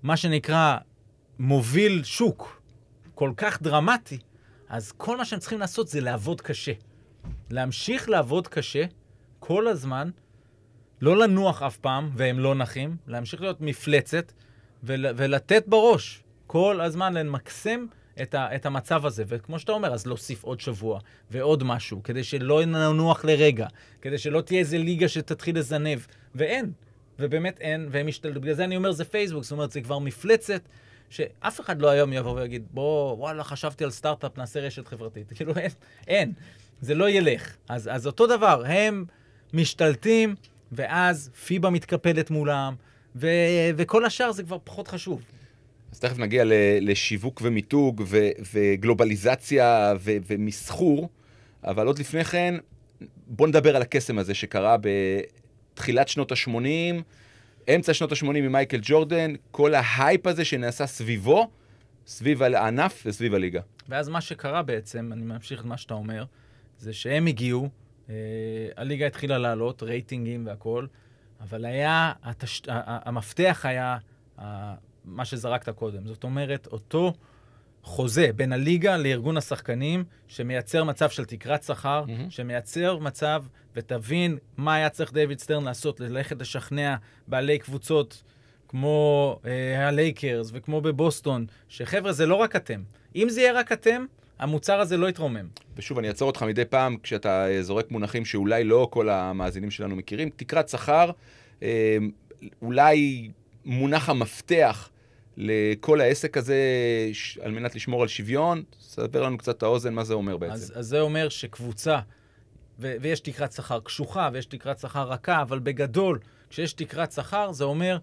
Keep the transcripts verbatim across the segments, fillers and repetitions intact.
מה שנקרא מוביל שוק כל כך דרמטי, אז כל מה שהם צריכים לעשות זה לעבוד קשה. להמשיך לעבוד קשה כל הזמן, לא לנוח אף פעם, והם לא נחים, להמשיך להיות מפלצת, ול, ולתת בראש כל הזמן למקסם את, ה, את המצב הזה. וכמו שאתה אומר, אז להוסיף עוד שבוע ועוד משהו, כדי שלא ננוח לרגע, כדי שלא תהיה איזה ליגה שתתחיל לזנב. ואין, ובאמת אין, והם משתלטו. בגלל זה אני אומר, זה פייסבוק, זאת אומרת, זה כבר מפלצת, שאף אחד לא היום יבוא ויגיד, בוא, וואלה, חשבתי על סטארט-אפ, נעשה רשת חברתית. כאילו, אין, אין. זה לא ילך. אז, אז אותו דבר, הם משתלטים, ואז פיבה מתקפלת מולם, ו- וכל השאר זה כבר פחות חשוב. אז תכף נגיע ל- לשיווק ומיתוג, ו- וגלובליזציה ו- ומסחור, אבל עוד לפני כן, בוא נדבר על הקסם הזה שקרה בתחילת שנות ה-שמונים, אמצע שנות ה-שמונים עם מייקל ג'ורדן, כל ההייפ הזה שנעשה סביבו, סביב הענף וסביב הליגה. ואז מה שקרה בעצם, אני ממשיך את מה שאתה אומר, זה שהם הגיעו, אה, הליגה התחילה לעלות, רייטינגים והכל, אבל היה, התש... המפתח היה אה, מה שזרקת קודם. זאת אומרת, אותו חוזה בין הליגה לארגון השחקנים, שמייצר מצב של תקרת שכר, mm-hmm. שמייצר מצב, ותבין מה היה צריך דיוויד סטרן לעשות, ללכת לשכנע בעלי קבוצות, כמו אה, הלייקרס וכמו בבוסטון, שחבר'ה, זה לא רק אתם. אם זה יהיה רק אתם, המוצר הזה לא יתרומם. ושוב, אני אעצור אותך מדי פעם, כשאתה זורק מונחים שאולי לא כל המאזינים שלנו מכירים. תקרת שכר, אה, אולי מונח המפתח לכל העסק הזה, ש... על מנת לשמור על שוויון. סבר לנו קצת את האוזן, מה זה אומר בעצם? אז, אז זה אומר שקבוצה, ו- ויש תקרת שכר קשוחה, ויש תקרת שכר רכה, אבל בגדול, כשיש תקרת שכר, זה אומר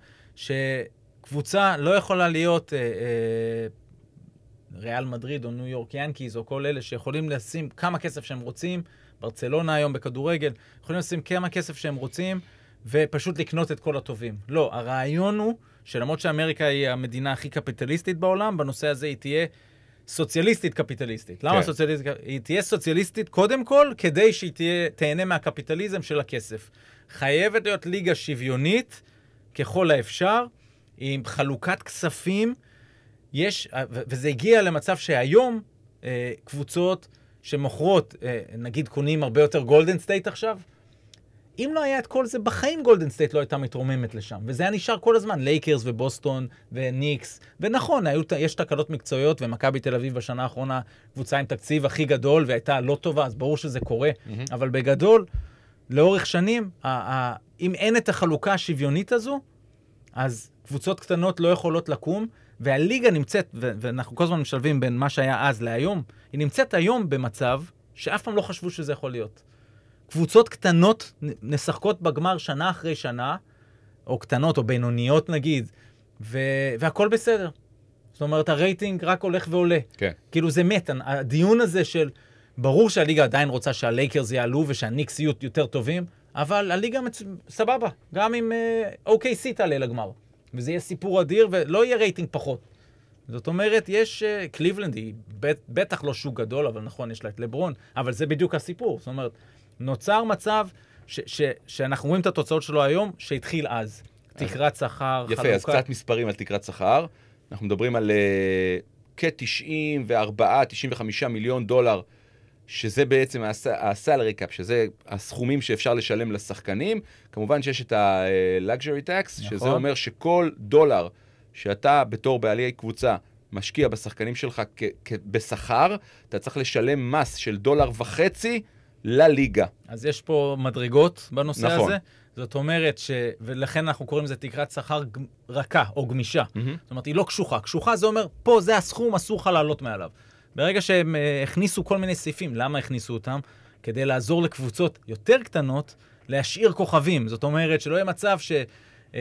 שקבוצה לא יכולה להיות אה, אה, ריאל מדריד או ניו יורק ינקיז, או כל אלה שיכולים לשים כמה כסף שהם רוצים, ברצלונה היום בכדורגל, יכולים לשים כמה כסף שהם רוצים, ופשוט לקנות את כל הטובים. לא, הרעיון הוא שלמרות שאמריקה היא המדינה הכי קפיטליסטית בעולם, בנושא הזה היא תהיה סוציאליסטית קפיטליסטית. למה סוציאליסטית? היא תהיה סוציאליסטית קודם כל, כדי שהיא תהיה, תהנה מהקפיטליזם של הכסף. חייבת להיות ליגה שוויונית, ככל האפשר, עם חלוקת כספים. יש, וזה הגיע למצב שהיום קבוצות שמוכרות, נגיד קונים הרבה יותר גולדן סטייט עכשיו, אם לא היה את כל זה, בחיים גולדן סטייט לא הייתה מתרוממת לשם. וזה היה נשאר כל הזמן, לייקרס ובוסטון וניקס. ונכון, היו, יש תקלות מקצועיות, ומכבי תל אביב בשנה האחרונה קבוצה עם תקציב הכי גדול, והייתה לא טובה, אז ברור שזה קורה. Mm-hmm. אבל בגדול, לאורך שנים, ה- ה- אם אין את החלוקה השוויונית הזו, אז קבוצות קטנות לא יכולות לקום, והליגה נמצאת, ו- ואנחנו כל הזמן משלבים בין מה שהיה אז להיום, היא נמצאת היום במצב שאף פעם לא חשבו שזה יכול להיות. קבוצות קטנות נשחקות בגמר שנה אחרי שנה, או קטנות או בינוניות נגיד, ו- והכל בסדר. זאת אומרת, הרייטינג רק הולך ועולה. כן. כאילו זה מת, הדיון הזה של, ברור שהליגה עדיין רוצה שהלייקרס יעלו ושהניקס יהיו יותר טובים, אבל הליגה מצ... סבבה, גם אם או קיי סי תעלה לגמר. וזה יהיה סיפור אדיר ולא יהיה רייטינג פחות. זאת אומרת, יש uh, קליבלנד, היא בט, בטח לא שוק גדול, אבל נכון, יש לה את לברון, אבל זה בדיוק הסיפור. זאת אומרת, נוצר מצב ש, ש, שאנחנו רואים את התוצאות שלו היום, שהתחיל אז. תקרת שכר, יפה, חלוקה. אז קצת מספרים על תקרת שכר. אנחנו מדברים על uh, כ-תשעים וארבעה תשעים וחמישה מיליון דולר, שזה בעצם הסלרי קאפ, שזה הסכומים שאפשר לשלם לשחקנים. כמובן שיש את ה-luxury tax, נכון. שזה אומר שכל דולר שאתה בתור בעלי קבוצה משקיע בשחקנים שלך כ- בשכר, אתה צריך לשלם מס של דולר וחצי לליגה. אז יש פה מדרגות בנושא נכון. הזה. זאת אומרת ש... ולכן אנחנו קוראים לזה תקרת שכר רכה או גמישה. Mm-hmm. זאת אומרת, היא לא קשוחה. קשוחה זה אומר, פה זה הסכום, אסור לך לעלות מעליו. ברגע שהם uh, הכניסו כל מיני סעיפים, למה הכניסו אותם? כדי לעזור לקבוצות יותר קטנות, להשאיר כוכבים. זאת אומרת, שלא יהיה מצב ש... Uh,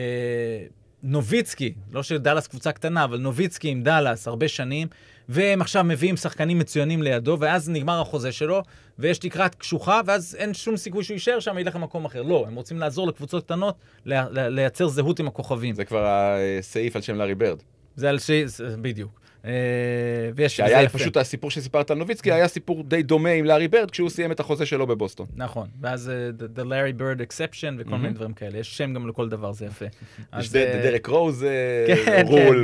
נוביצקי, לא שדלס קבוצה קטנה, אבל נוביצקי עם דלס הרבה שנים, והם עכשיו מביאים שחקנים מצוינים לידו, ואז נגמר החוזה שלו, ויש תקרת קשוחה, ואז אין שום סיכוי שהוא יישאר שם, ילך למקום אחר. לא, הם רוצים לעזור לקבוצות קטנות, לייצר זהות עם הכוכבים. זה כבר הסעיף על שם לארי ברד. זה על ש... בדיוק. שהיה פשוט הסיפור שסיפרת על נוביצקי, היה סיפור די דומה עם לארי ברד, כשהוא סיים את החוזה שלו בבוסטון. נכון, ואז the Larry Bird exception וכל מיני דברים כאלה. יש שם גם לכל דבר, זה יפה. יש דרק רוז רול.